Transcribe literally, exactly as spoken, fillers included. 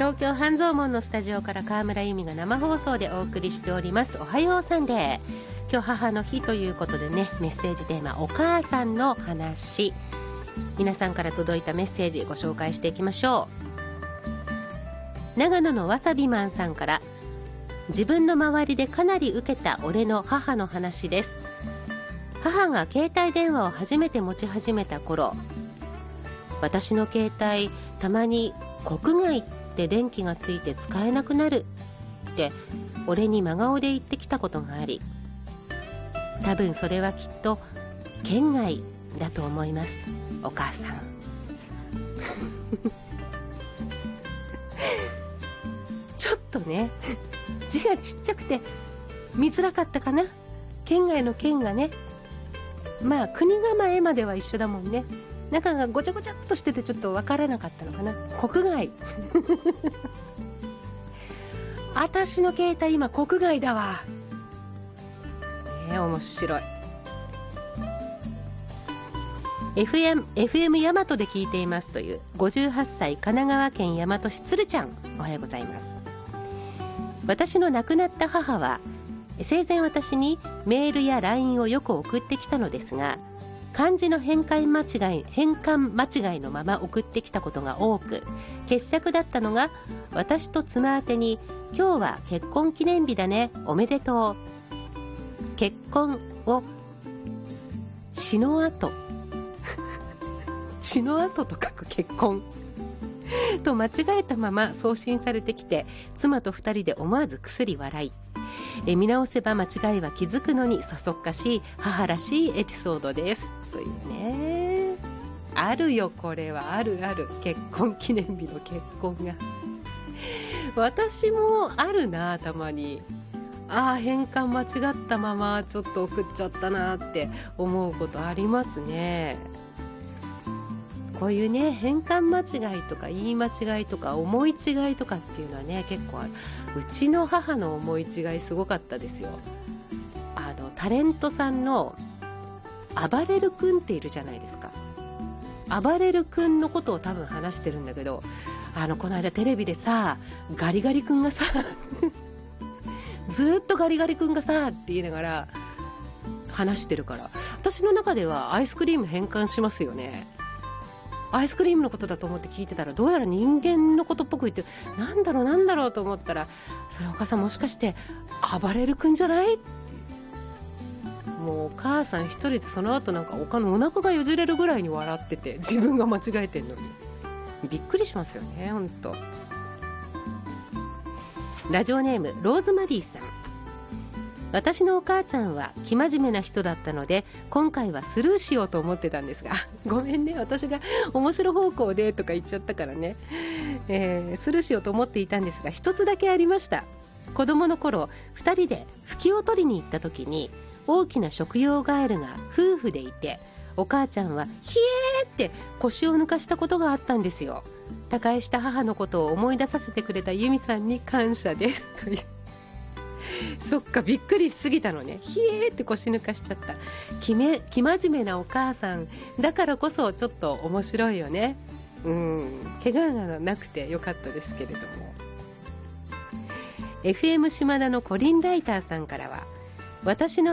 東京半蔵門のスタジオから川村由美が生放送でお送りしております。おはようサンデー。今日母の日ということでね、メッセージテーマお母さんの話、皆さんから届いたメッセージご紹介していきましょう。長野のわさびマンさんから、自分の周りでかなり受けた俺の母の話です。母が携帯電話を初めて持ち始めた頃、私の携帯たまに国外って電気がついて使えなくなるって俺に真顔で言ってきたことがあり、多分それはきっと県外だと思います。お母さんちょっとね字がちっちゃくて見づらかったかな。県外の県がね、まあ国構えまでは一緒だもんね。中がごちゃごちゃっとしててちょっと分からなかったのかな。国外私の携帯今国外だわね。面白い。 エフエム, エフエム 大和で聞いていますというごじゅうはっさい神奈川県大和市つるちゃん、おはようございます。私の亡くなった母は生前私にメールや ライン をよく送ってきたのですが、漢字の変換間違い変換間違いのまま送ってきたことが多く、傑作だったのが私と妻宛てに、今日は結婚記念日だね、おめでとう、結婚を血の跡血の跡と書く結婚と間違えたまま送信されてきて、妻と二人で思わずくすり笑い、え見直せば間違いは気づくのにそそっかしい母らしいエピソードですというね。あるよ、これはあるある。結婚記念日の結婚が私もあるな、たまに。ああ、変換間違ったままちょっと送っちゃったなって思うことありますね。こういうね、変換間違いとか言い間違いとか思い違いとかっていうのはね、結構ある。うちの母の思い違いすごかったですよ。あのタレントさんのあばれる君っているじゃないですか。あばれる君のことを多分話してるんだけど、あのこの間テレビでさ、ガリガリ君がさずっとガリガリ君がさって言いながら話してるから、私の中ではアイスクリーム変換しますよね。アイスクリームのことだと思って聞いてたら、どうやら人間のことっぽく言って、なんだろうなんだろうと思ったら、それお母さんもしかして暴れる君じゃない？もうお母さん一人でその後なんかおのお腹がよじれるぐらいに笑ってて、自分が間違えてんのにびっくりしますよね、ほんと。ラジオネームローズマリーさん、私のお母さんは生真面目な人だったので、今回はスルーしようと思ってたんですが、ごめんね、私が面白方向でとか言っちゃったからね、えー、スルーしようと思っていたんですが、一つだけありました。子供の頃ふたりでフキを取りに行った時に、大きな食用ガエルが夫婦でいて、お母ちゃんはひえーって腰を抜かしたことがあったんですよ。他界した母のことを思い出させてくれた由美さんに感謝ですというそっか、びっくりしすぎたのね。ひえーって腰抜かしちゃった。きめ、生真面目なお母さんだからこそちょっと面白いよね。うん、怪我がなくてよかったですけれども。 エフエム 島田のコリンライターさんからは、私の